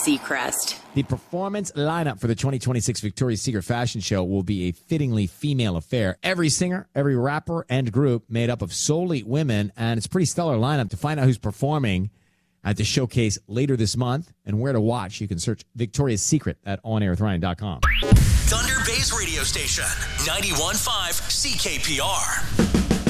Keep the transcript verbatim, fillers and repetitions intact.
Seacrest. The performance lineup for the twenty twenty-six Victoria's Secret Fashion Show will be a fittingly female affair. Every singer, every rapper, and group made up of solely women, and it's a pretty stellar lineup. To find out who's performing at the showcase later this month and where to watch, you can search Victoria's Secret at on air with ryan dot com. Thunder Bay's radio station, ninety-one point five C K P R.